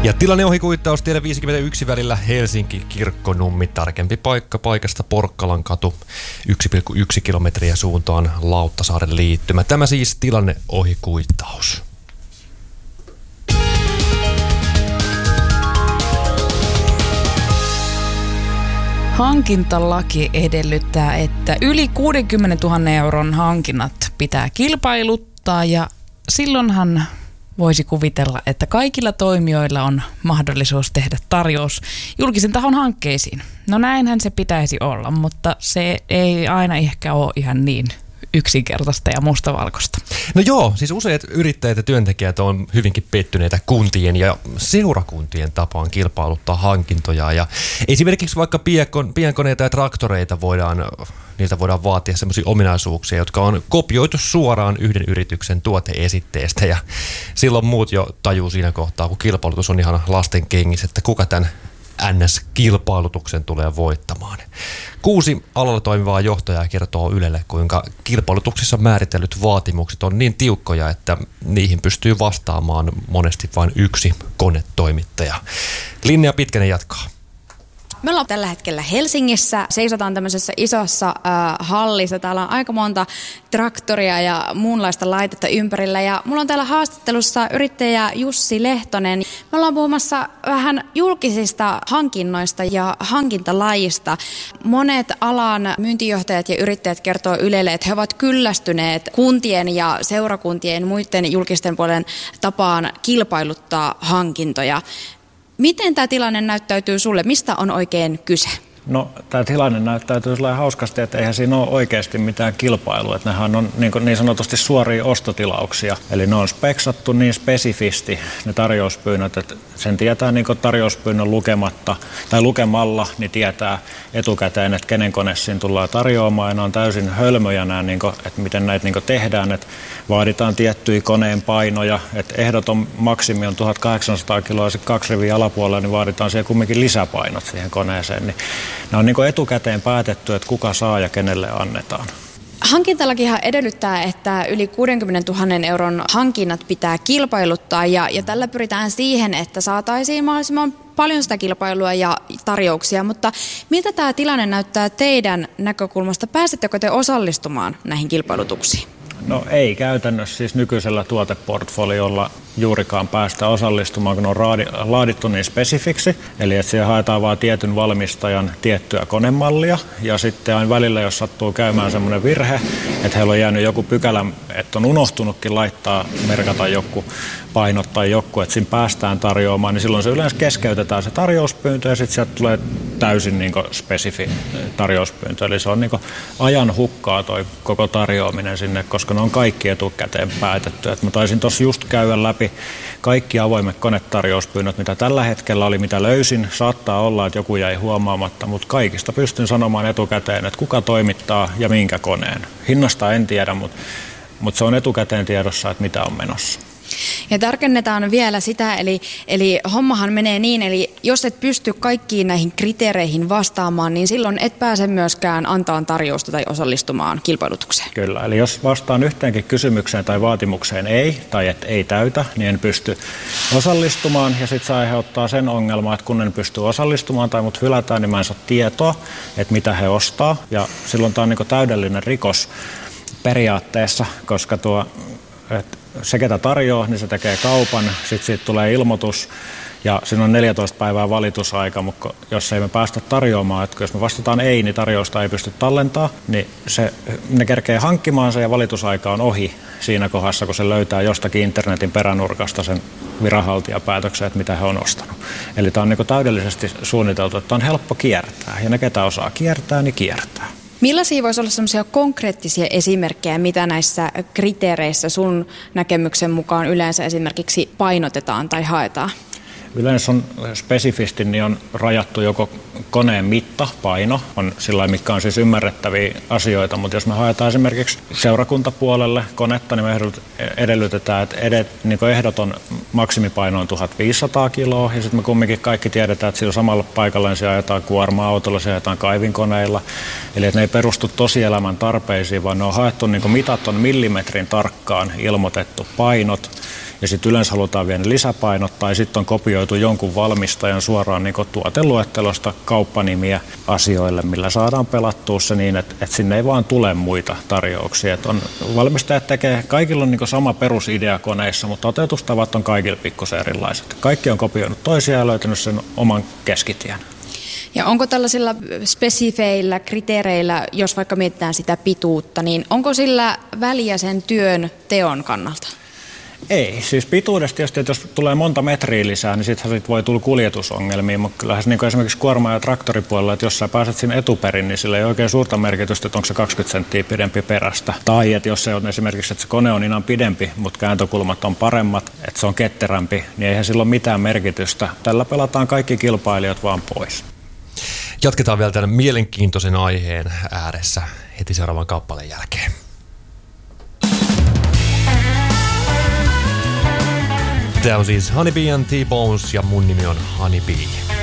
Ja tilanne ohikuittaus tielle 51 välillä Helsinki-Kirkkonummi. Tarkempi paikka paikasta Porkkalan katu 1,1 kilometriä suuntaan Lauttasaaren liittymä. Tämä siis tilanne ohikuittaus. Hankintalaki edellyttää, että yli 60 000 euron hankinnat pitää kilpailuttaa ja silloinhan voisi kuvitella, että kaikilla toimijoilla on mahdollisuus tehdä tarjous julkisen tahon hankkeisiin. No näinhän se pitäisi olla, mutta se ei aina ehkä ole ihan niin yksinkertaista ja mustavalkoista. No joo, siis useat yrittäjät ja työntekijät on hyvinkin pettyneitä kuntien ja seurakuntien tapaan kilpailuttaa hankintoja. Ja esimerkiksi vaikka pienkoneita ja traktoreita niiltä voidaan vaatia sellaisia ominaisuuksia, jotka on kopioitu suoraan yhden yrityksen tuoteesitteestä. Ja silloin muut jo tajuu siinä kohtaa, kun kilpailutus on ihan lasten kengissä, että kuka tämän NS-kilpailutuksen tulee voittamaan. 6 alalla toimivaa johtajaa kertoo Ylelle, kuinka kilpailutuksissa määritellyt vaatimukset on niin tiukkoja, että niihin pystyy vastaamaan monesti vain yksi konetoimittaja. Linnea Pitkänen jatkaa. Me ollaan tällä hetkellä Helsingissä, seisotaan tämmöisessä isossa hallissa. Täällä on aika monta traktoria ja muunlaista laitetta ympärillä. Ja mulla on täällä haastattelussa yrittäjä Jussi Lehtonen. Me ollaan puhumassa vähän julkisista hankinnoista ja hankintalajista. Monet alan myyntijohtajat ja yrittäjät kertoo Ylelle, että he ovat kyllästyneet kuntien ja seurakuntien muiden julkisten puolen tapaan kilpailuttaa hankintoja. Miten tämä tilanne näyttäytyy sulle? Mistä on oikein kyse? No, tämä tilanne näyttäytyy sellainen hauskasti, että eihän siinä ole oikeasti mitään kilpailua. Että nehän on niin sanotusti suoria ostotilauksia. Eli ne on speksattu niin spesifisti, ne tarjouspyynnöt, että sen tietää niin tarjouspyynnön lukemalla, niin tietää etukäteen, että kenen kone siinä tullaan tarjoamaan. Ja ne on täysin hölmöjä nämä, että miten näitä tehdään. Että vaaditaan tiettyjä koneen painoja, että ehdoton maksimi on 1800 kiloa ja 2 riviä alapuolella, niin vaaditaan siihen kumminkin lisäpainot siihen koneeseen. Niin ne on etukäteen päätetty, että kuka saa ja kenelle annetaan. Hankintalakihan edellyttää, että yli 60 000 euron hankinnat pitää kilpailuttaa ja tällä pyritään siihen, että saataisiin mahdollisimman paljon sitä kilpailua ja tarjouksia, mutta miltä tämä tilanne näyttää teidän näkökulmasta? Pääsettekö te osallistumaan näihin kilpailutuksiin? No ei käytännössä siis nykyisellä tuoteportfoliolla juurikaan päästä osallistumaan, kun ne on laadittu niin spesifiksi. Eli että siellä haetaan vain tietyn valmistajan tiettyä konemallia ja sitten aina välillä, jos sattuu käymään semmoinen virhe, että heillä on jäänyt joku pykälä, että on unohtunutkin merkata joku painot tai joku, että siinä päästään tarjoamaan, niin silloin se yleensä keskeytetään se tarjouspyyntö ja sitten sieltä tulee täysin spesifi tarjouspyyntö. Eli se on ajan hukkaa toi koko tarjoaminen sinne, koska ne on kaikki etukäteen päätetty. Et mä taisin tuossa just käydä läpi kaikki avoimet konetarjouspyynnöt, mitä tällä hetkellä oli, mitä löysin. Saattaa olla, että joku jäi huomaamatta, mutta kaikista pystyn sanomaan etukäteen, että kuka toimittaa ja minkä koneen. Hinnasta en tiedä, mutta se on etukäteen tiedossa, että mitä on menossa. Ja tarkennetaan vielä sitä, eli hommahan menee niin, eli jos et pysty kaikkiin näihin kriteereihin vastaamaan, niin silloin et pääse myöskään antaa tarjousta tai osallistumaan kilpailutukseen. Kyllä, eli jos vastaan yhteenkin kysymykseen tai vaatimukseen ei, tai et ei täytä, niin en pysty osallistumaan, ja sitten se aiheuttaa sen ongelman, että kun en pysty osallistumaan tai mut hylätään, niin mä en saa tietoa, että mitä he ostaa, ja silloin tämä on täydellinen rikos periaatteessa, koska se, ketä tarjoaa, niin se tekee kaupan, sitten siitä tulee ilmoitus ja siinä on 14 päivää valitusaika, mutta jos ei me päästä tarjoamaan, että jos me vastataan ei, niin tarjousta ei pysty tallentamaan, niin ne kerkee hankkimaan sen ja valitusaika on ohi siinä kohdassa, kun se löytää jostakin internetin peränurkasta sen viranhaltijapäätöksen, että mitä he on ostanut. Eli tämä on täydellisesti suunniteltu, että on helppo kiertää ja ne, ketä osaa kiertää, niin kiertää. Millaisia voisi olla sellaisia konkreettisia esimerkkejä, mitä näissä kriteereissä sun näkemyksen mukaan yleensä esimerkiksi painotetaan tai haetaan? Yleensä on spesifisti, niin on rajattu joko koneen mitta, paino, on sillä mikä on siis ymmärrettäviä asioita, mutta jos me haetaan esimerkiksi seurakuntapuolelle konetta, niin me edellytetään, että ehdoton maksimipaino on 1500 kiloa, ja sitten me kumminkin kaikki tiedetään, että sillä samalla paikalla se ajetaan kuorma-autolla, se ajetaan kaivinkoneilla, eli että ne ei perustu tosielämän tarpeisiin, vaan ne on haettu mitat on millimetrin tarkkaan ilmoitettu painot, ja sitten yleensä halutaan vielä lisäpainottaa, ja sitten on kopioitu jonkun valmistajan suoraan niin tuoteluettelosta kauppanimiä asioille, millä saadaan pelattua se niin, että sinne ei vaan tule muita tarjouksia. Valmistajat tekee, kaikilla on niin sama perusidea koneissa, mutta toteutustavat on kaikilla pikkusen erilaiset. Kaikki on kopioinut toisiaan ja löytänyt sen oman keskitien. Ja onko tällaisilla spesifeillä kriteereillä, jos vaikka mietitään sitä pituutta, niin onko sillä väliä sen työn teon kannalta? Ei, siis pituudesta tietysti, että jos tulee monta metriä lisää, niin sittenhän voi tulla kuljetusongelmia, mutta kyllähän se niin esimerkiksi kuorma- ja traktoripuolella, että jos sä pääset sinne etuperin, niin sillä ei oikein suurta merkitystä, että onko se 20 senttiä pidempi perästä. Tai että jos se on esimerkiksi, että se kone on ihan pidempi, mutta kääntökulmat on paremmat, että se on ketterämpi, niin eihän sillä ole mitään merkitystä. Tällä pelataan kaikki kilpailijat vaan pois. Jatketaan vielä tämän mielenkiintoisen aiheen ääressä heti seuraavan kappaleen jälkeen. Tämä on siis Honeybee and T-Bones ja mun nimi on Honeybee.